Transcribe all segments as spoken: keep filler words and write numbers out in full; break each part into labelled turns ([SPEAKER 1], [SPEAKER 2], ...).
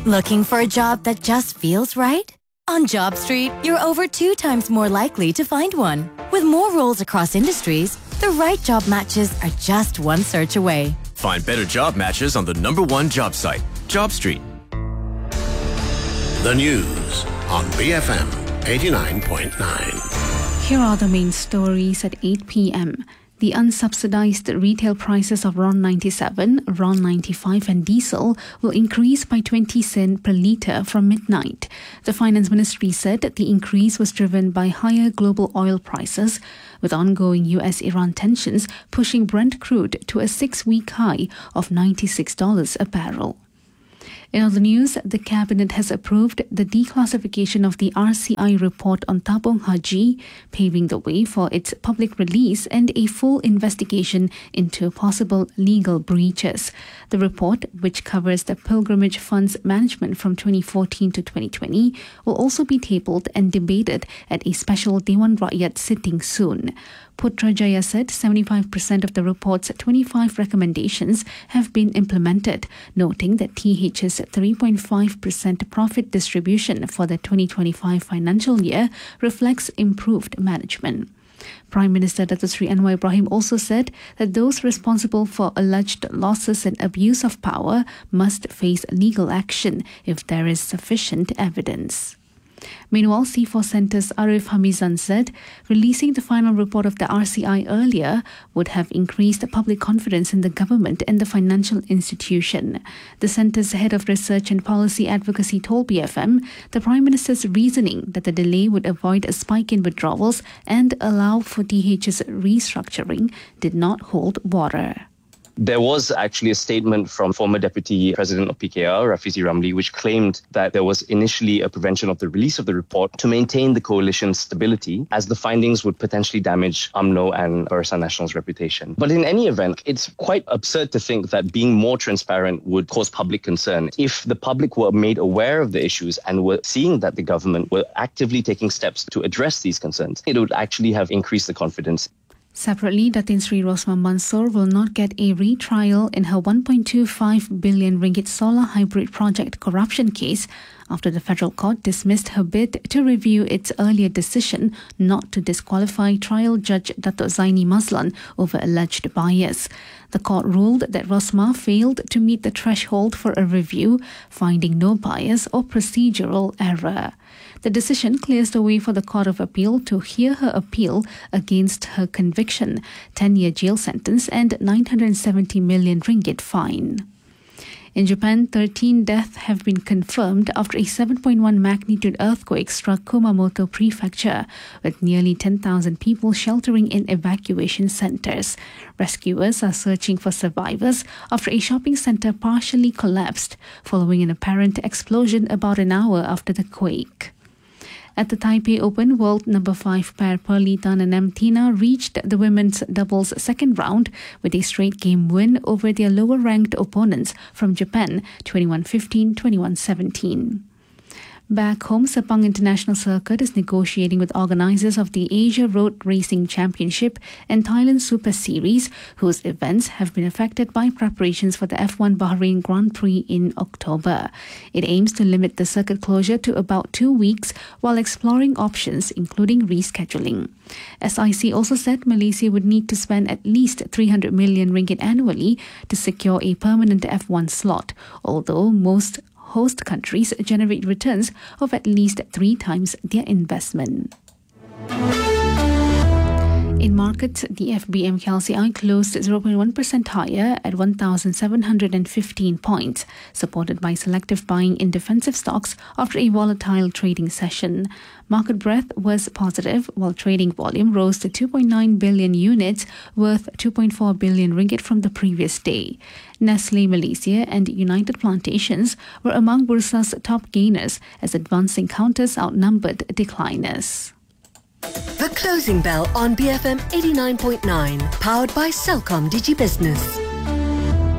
[SPEAKER 1] Looking for a job that just feels right? On JobStreet, you're over two times more likely to find one. With more roles across industries, the right job matches are just one search away.
[SPEAKER 2] Find better job matches on the number one job site, JobStreet.
[SPEAKER 3] The news on B F M eighty-nine point nine.
[SPEAKER 4] Here are the main stories at eight p.m. The unsubsidized retail prices of R O N ninety-seven, R O N ninety-five and diesel will increase by twenty cents per litre from midnight. The Finance Ministry said that the increase was driven by higher global oil prices, with ongoing U S Iran tensions pushing Brent crude to a six-week high of ninety-six dollars a barrel. In other news, the Cabinet has approved the declassification of the R C I report on Tabung Haji, paving the way for its public release and a full investigation into possible legal breaches. The report, which covers the pilgrimage fund's management from twenty fourteen to twenty twenty, will also be tabled and debated at a special Dewan Rakyat sitting soon. Putrajaya said seventy-five percent of the report's twenty-five recommendations have been implemented, noting that T H's three point five percent profit distribution for the twenty twenty-five financial year reflects improved management. Prime Minister Datuk Seri Anwar Ibrahim also said that those responsible for alleged losses and abuse of power must face legal action if there is sufficient evidence. Meanwhile, C four Centre's Arif Hamizan said releasing the final report of the R C I earlier would have increased public confidence in the government and the financial institution. The Centre's head of research and policy advocacy told B F M the Prime Minister's reasoning that the delay would avoid a spike in withdrawals and allow for T H's restructuring did not hold water.
[SPEAKER 5] There was actually a statement from former Deputy President of P K R, Rafizi Ramli, which claimed that there was initially a prevention of the release of the report to maintain the coalition's stability, as the findings would potentially damage U M N O and Barisan Nasional's reputation. But in any event, it's quite absurd to think that being more transparent would cause public concern. If the public were made aware of the issues and were seeing that the government were actively taking steps to address these concerns, it would actually have increased the confidence.
[SPEAKER 4] Separately, Datin Sri Rosmah Mansor will not get a retrial in her one point two five billion ringgit solar hybrid project corruption case after the federal court dismissed her bid to review its earlier decision not to disqualify trial judge Dato' Zaini Mazlan over alleged bias. The court ruled that Rosmah failed to meet the threshold for a review, finding no bias or procedural error. The decision clears the way for the Court of Appeal to hear her appeal against her conviction, ten-year jail sentence and nine hundred seventy million ringgit fine. In Japan, thirteen deaths have been confirmed after a seven point one magnitude earthquake struck Kumamoto Prefecture, with nearly ten thousand people sheltering in evacuation centres. Rescuers are searching for survivors after a shopping centre partially collapsed, following an apparent explosion about an hour after the quake. At the Taipei Open, world number five pair Pearly Tan and M. Tina reached the women's doubles second round with a straight game win over their lower-ranked opponents from Japan, twenty-one fifteen, twenty-one seventeen. Back home, Sepang International Circuit is negotiating with organisers of the Asia Road Racing Championship and Thailand Super Series, whose events have been affected by preparations for the F one Bahrain Grand Prix in October. It aims to limit the circuit closure to about two weeks while exploring options, including rescheduling. S I C also said Malaysia would need to spend at least three hundred million ringgit annually to secure a permanent F one slot, although most host countries generate returns of at least three times their investment. In markets, the F B M K L C I closed zero point one percent higher at one thousand seven hundred fifteen points, supported by selective buying in defensive stocks after a volatile trading session. Market breadth was positive, while trading volume rose to two point nine billion units, worth two point four billion ringgit from the previous day. Nestle Malaysia and United Plantations were among Bursa's top gainers, as advancing counters outnumbered decliners.
[SPEAKER 6] The Closing Bell on B F M eighty-nine point nine, powered by Celcom Digi Business.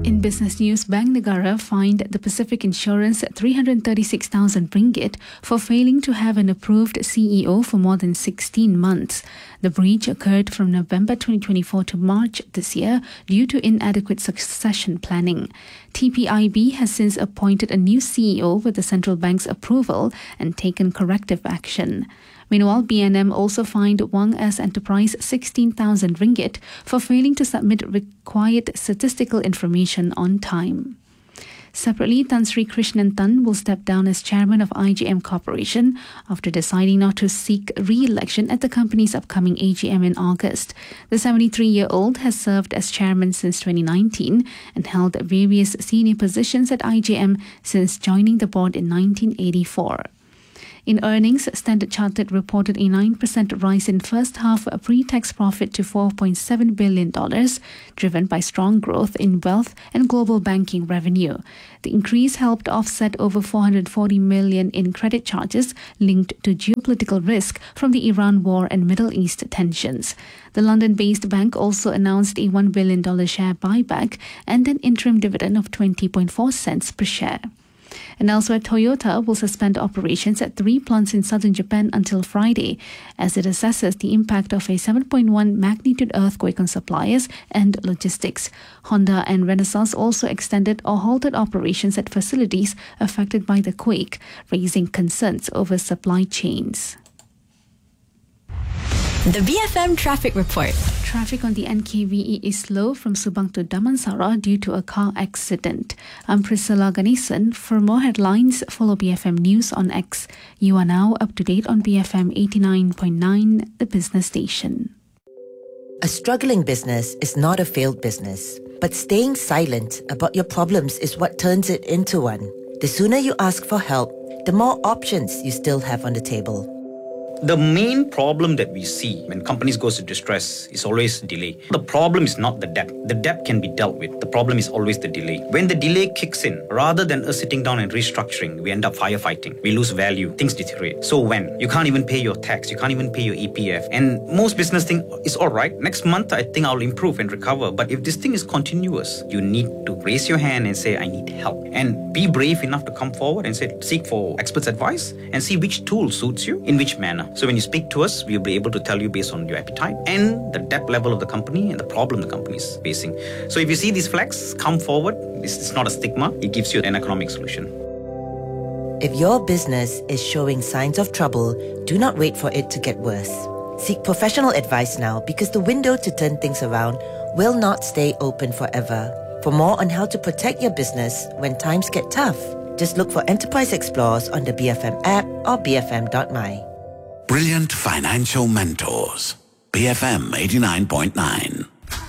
[SPEAKER 4] In business news, Bank Negara fined the Pacific Insurance three hundred thirty-six thousand ringgit for failing to have an approved C E O for more than sixteen months. The breach occurred from November twenty twenty-four to March this year due to inadequate succession planning. T P I B has since appointed a new C E O with the central bank's approval and taken corrective action. Meanwhile, B N M also fined Wang S Enterprise sixteen thousand ringgit for failing to submit required statistical information on time. Separately, Tan Sri Krishnan Tan will step down as chairman of I G M Corporation after deciding not to seek re-election at the company's upcoming A G M in August. The seventy-three-year-old has served as chairman since twenty nineteen and held various senior positions at I G M since joining the board in nineteen eighty-four. In earnings, Standard Chartered reported a nine percent rise in first half pre-tax profit to four point seven billion dollars, driven by strong growth in wealth and global banking revenue. The increase helped offset over four hundred forty million dollars in credit charges linked to geopolitical risk from the Iran war and Middle East tensions. The London-based bank also announced a one billion dollars share buyback and an interim dividend of twenty point four cents per share. And elsewhere, Toyota will suspend operations at three plants in southern Japan until Friday as it assesses the impact of a seven point one magnitude earthquake on suppliers and logistics. Honda and Renesas also extended or halted operations at facilities affected by the quake, raising concerns over supply chains.
[SPEAKER 1] The B F M Traffic Report.
[SPEAKER 4] Traffic on the N K V E is slow from Subang to Damansara due to a car accident. I'm Priscilla Ganesan. For more headlines, follow B F M News on X. You are now up to date on B F M eighty-nine point nine, the business station.
[SPEAKER 7] A struggling business is not a failed business, but staying silent about your problems is what turns it into one. The sooner you ask for help, the more options you still have on the table.
[SPEAKER 8] The main problem that we see when companies go into distress is always delay. The problem is not the debt. The debt can be dealt with. The problem is always the delay. When the delay kicks in, rather than us sitting down and restructuring, we end up firefighting. We lose value. Things deteriorate. So when you can't even pay your tax, you can't even pay your E P F, and most business think it's all right. Next month, I think I'll improve and recover. But if this thing is continuous, you need to raise your hand and say, I need help. And be brave enough to come forward and say, seek for experts' advice and see which tool suits you in which manner. So when you speak to us, we'll be able to tell you based on your appetite and the debt level of the company and the problem the company is facing. So if you see these flags, come forward. It's, it's not a stigma. It gives you an economic solution.
[SPEAKER 7] If your business is showing signs of trouble, do not wait for it to get worse. Seek professional advice now because the window to turn things around will not stay open forever. For more on how to protect your business when times get tough, just look for Enterprise Explorers on the B F M app or b f m dot m y.
[SPEAKER 3] Brilliant financial mentors. B F M eighty-nine point nine.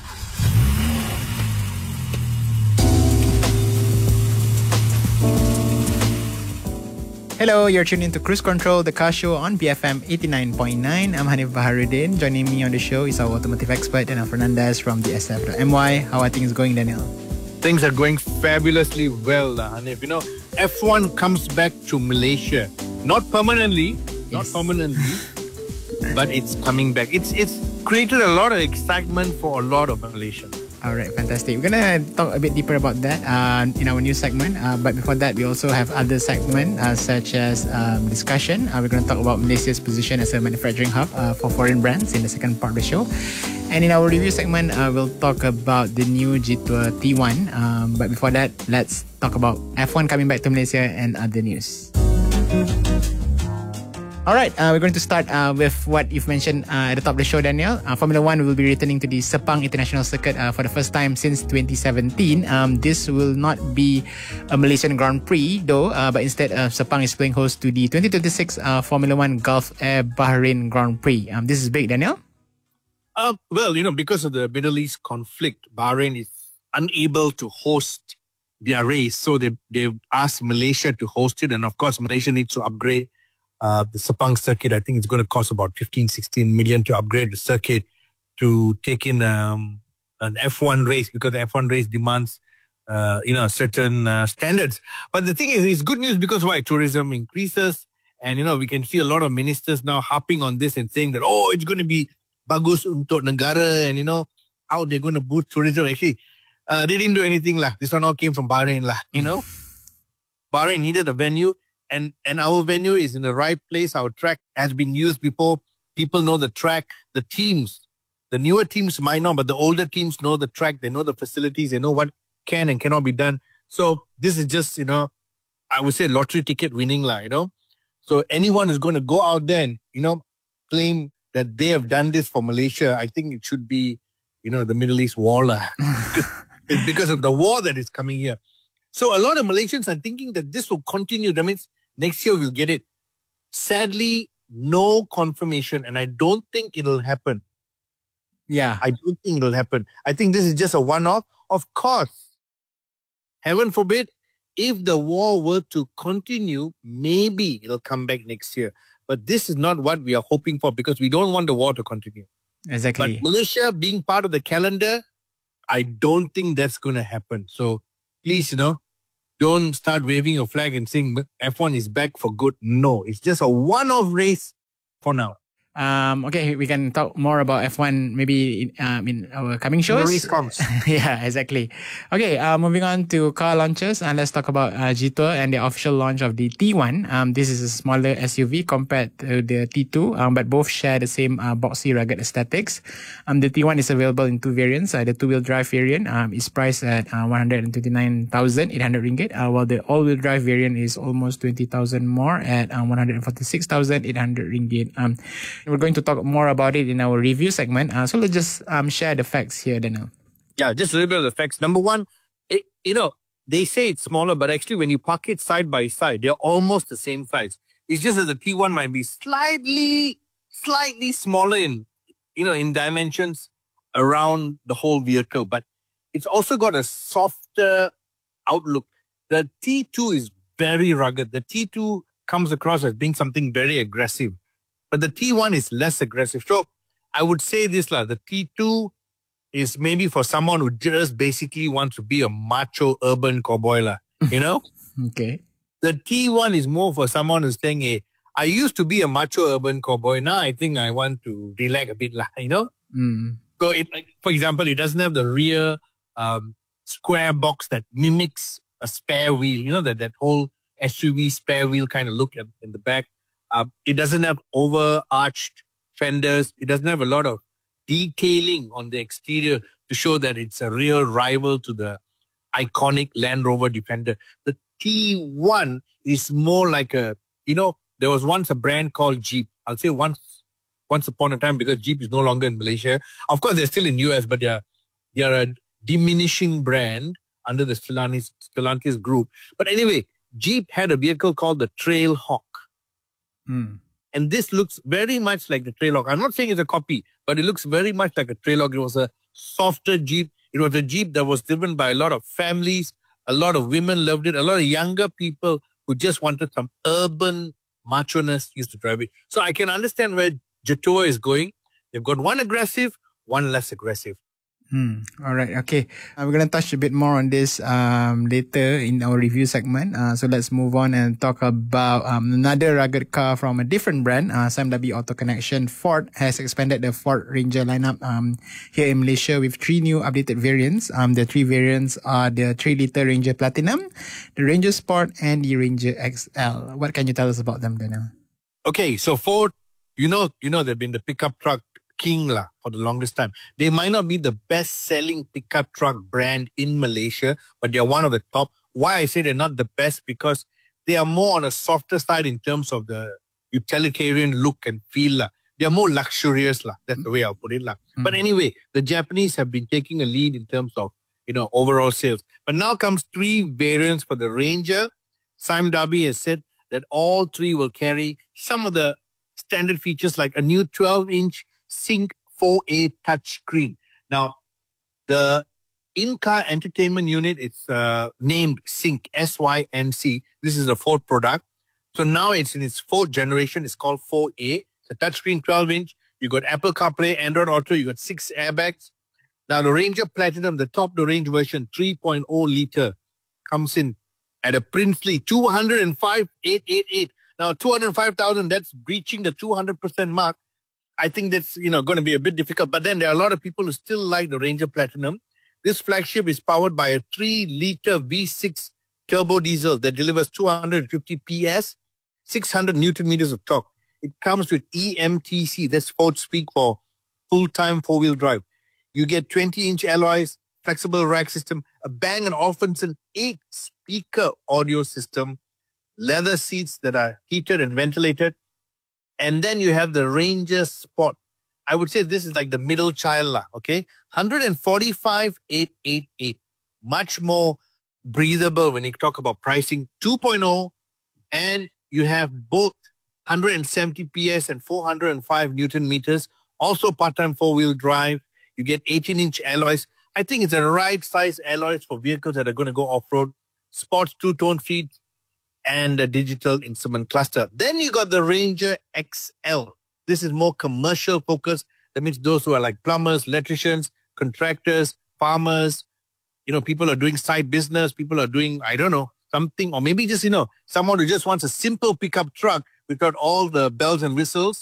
[SPEAKER 9] Hello, you're tuned into Cruise Control, the car show on B F M eighty-nine point nine. I'm Hanif Baharuddin. Joining me on the show is our automotive expert, Daniel Fernandez from the S F dot M Y. How are things going, Daniel?
[SPEAKER 10] Things are going fabulously well, Hanif. You know, F one comes back to Malaysia. Not permanently, not
[SPEAKER 9] Yes.
[SPEAKER 10] permanently, but it's coming back. It's it's created a lot of excitement for a lot of Malaysians.
[SPEAKER 9] All right, fantastic. We're going to talk a bit deeper about that uh, in our news segment. Uh, but before that, we also have other segments uh, such as um, discussion. Uh, we're going to talk about Malaysia's position as a manufacturing hub uh, for foreign brands in the second part of the show. And in our review segment, uh, we'll talk about the new G Tour T one. Um, but before that, let's talk about F one coming back to Malaysia and other news. All right, uh, we're going to start uh, with what you've mentioned uh, at the top of the show, Daniel. Uh, Formula One will be returning to the Sepang International Circuit uh, for the first time since twenty seventeen. Um, this will not be a Malaysian Grand Prix, though, uh, but instead, uh, Sepang is playing host to the twenty twenty-six uh, Formula One Gulf Air Bahrain Grand Prix. Um, this is big, Daniel.
[SPEAKER 10] Uh, well, you know, because of the Middle East conflict, Bahrain is unable to host their race, so they they've asked Malaysia to host it, and of course, Malaysia needs to upgrade. Uh, the Sepang circuit, I think it's going to cost about fifteen, sixteen million to upgrade the circuit to take in um, an F one race, because the F one race demands, uh, you know, certain uh, standards. But the thing is, it's good news because why? Tourism increases, and, you know, we can see a lot of ministers now harping on this and saying that, oh, it's going to be bagus untuk negara, and, you know, how they're going to boost tourism. Actually, Uh, they didn't do anything lah. This one all came from Bahrain lah. You know, Bahrain needed a venue, and and our venue is in the right place. Our track has been used before. People know the track. The teams, the newer teams might not, but the older teams know the track. They know the facilities. They know what can and cannot be done. So this is just, you know, I would say lottery ticket winning lah. You know, so anyone who's going to go out there and, you know, claim that they have done this for Malaysia, I think it should be, you know, the Middle East war lah. It's because of the war that is coming here. So a lot of Malaysians are thinking that this will continue. That means next year we'll get it. Sadly, no confirmation, and I don't think it'll happen.
[SPEAKER 9] Yeah.
[SPEAKER 10] I don't think it'll happen. I think this is just a one-off. Of course, heaven forbid, if the war were to continue, maybe it'll come back next year. But this is not what we are hoping for, because we don't want the war to continue.
[SPEAKER 9] Exactly.
[SPEAKER 10] But Malaysia being part of the calendar, I don't think that's going to happen. So please, you know, don't start waving your flag and saying F one is back for good. No, it's just a one-off race for now.
[SPEAKER 9] Um, okay, we can talk more about F one maybe in, um, in our coming shows.
[SPEAKER 10] The race comes.
[SPEAKER 9] Yeah, exactly. Okay, uh, moving on to car launches, and let's talk about uh, G T O R and the official launch of the T one. Um, this is a smaller S U V compared to the T two, um, but both share the same uh, boxy, rugged aesthetics. Um, the T one is available in two variants. Uh, the two-wheel drive variant um, is priced at uh, one hundred twenty-nine thousand eight hundred ringgit, uh, while the all-wheel drive variant is almost twenty thousand more at uh, one hundred forty-six thousand eight hundred ringgit. Um, We're going to talk more about it in our review segment. Uh, so let's just um, share the facts here, Daniel.
[SPEAKER 10] Yeah, just a little bit of the facts. Number one, it, you know, they say it's smaller, but actually when you park it side by side, they're almost the same size. It's just that the T one might be slightly, slightly smaller in, you know, in dimensions around the whole vehicle, but it's also got a softer outlook. The T two is very rugged. The T two comes across as being something very aggressive. But the T one is less aggressive. So I would say this, lah, the T two is maybe for someone who just basically wants to be a macho urban cowboy, lah, you know?
[SPEAKER 9] Okay.
[SPEAKER 10] The T one is more for someone who's saying, hey, I used to be a macho urban cowboy. Now I think I want to relax a bit, lah, you know?
[SPEAKER 9] Mm.
[SPEAKER 10] So, it, like, for example, it doesn't have the rear um, square box that mimics a spare wheel. You know, that, that whole S U V spare wheel kind of look at, in the back. Uh, it doesn't have overarched fenders. It doesn't have a lot of detailing on the exterior to show that it's a real rival to the iconic Land Rover Defender. The T one is more like a, you know, there was once a brand called Jeep. I'll say once once upon a time, because Jeep is no longer in Malaysia. Of course, they're still in U S, but they're, they're a diminishing brand under the Stellantis, Stellantis group. But anyway, Jeep had a vehicle called the Trailhawk.
[SPEAKER 9] Mm.
[SPEAKER 10] And this looks very much like the Trailhawk. I'm not saying it's a copy, but it looks very much like a Trailhawk. It was a softer Jeep. It was a Jeep that was driven by a lot of families. A lot of women loved it. A lot of younger people who just wanted some urban macho-ness used to drive it. So I can understand where G T O R is going. They've got one aggressive, one less aggressive.
[SPEAKER 9] Hmm. All right. Okay. Uh, we're going to touch a bit more on this um, later in our review segment. Uh, so let's move on and talk about um, another rugged car from a different brand. Uh, S M W Auto Connection. Ford has expanded the Ford Ranger lineup um, here in Malaysia with three new updated variants. Um, the three variants are the three litre Ranger Platinum, the Ranger Sport, and the Ranger X L. What can you tell us about them, Daniel?
[SPEAKER 10] Okay. So Ford, you know, you know, they've been the pickup truck king lah for the longest time. They might not be the best-selling pickup truck brand in Malaysia, but they're one of the top. Why I say they're not the best? Because they are more on a softer side in terms of the utilitarian look and feel lah. They are more luxurious lah. That's the way I'll put it lah. Mm-hmm. But anyway, the Japanese have been taking a lead in terms of, you know, overall sales. But now comes three variants for the Ranger. S M W has said that all three will carry some of the standard features like a new twelve-inch Sync four A touchscreen. Now, the in-car entertainment unit is uh, named Sync, S Y N C. This is a Ford product. So now it's in its fourth generation. It's called four A. It's a touchscreen twelve-inch. You got Apple CarPlay, Android Auto. You got six airbags. Now, the Ranger Platinum, the top of the range version, three point oh liter, comes in at a princely two hundred five thousand eight hundred eighty-eight. Now, two hundred five thousand, that's breaching the two hundred percent mark. I think that's, you know, going to be a bit difficult. But then there are a lot of people who still like the Ranger Platinum. This flagship is powered by a three liter V six turbo diesel that delivers two hundred fifty P S, six hundred newton meters of torque. It comes with E M T C, that's Ford speak for full-time four-wheel drive. You get twenty inch alloys, flexible rack system, a Bang and Olufsen eight speaker audio system, leather seats that are heated and ventilated, and then you have the Ranger Sport. I would say this is like the middle child, lah, okay? one forty-five thousand eight hundred eighty-eight. Much more breathable when you talk about pricing. two point oh, and you have both one hundred seventy P S and four hundred five newton meters. Also part-time four-wheel drive. You get eighteen inch alloys. I think it's the right size alloys for vehicles that are going to go off-road. Sports two-tone seats and a digital instrument cluster. Then you got the Ranger X L. This is more commercial focused. That means those who are like plumbers, electricians, contractors, farmers, you know, people are doing side business, people are doing, I don't know, something, or maybe just, you know, someone who just wants a simple pickup truck without all the bells and whistles.